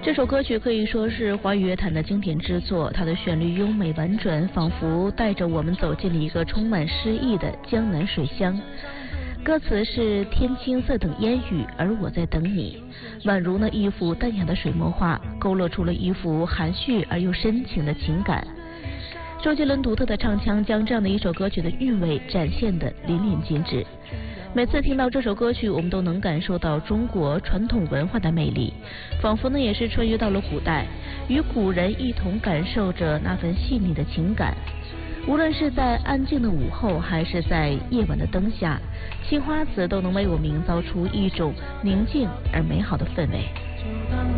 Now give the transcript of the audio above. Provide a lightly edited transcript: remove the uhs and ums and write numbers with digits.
这首歌曲可以说是华语乐坛的经典之作，它的旋律优美婉转，仿佛带着我们走进了一个充满诗意的江南水乡。歌词是天青色等烟雨，而我在等你，宛如那一幅淡雅的水墨画，勾勒出了一幅含蓄而又深情的情感。周杰伦独特的唱腔将这样的一首歌曲的韵味展现得淋漓尽致。每次听到这首歌曲，我们都能感受到中国传统文化的魅力，仿佛呢也是穿越到了古代，与古人一同感受着那份细腻的情感。无论是在安静的午后，还是在夜晚的灯下，青花瓷都能为我们营造出一种宁静而美好的氛围。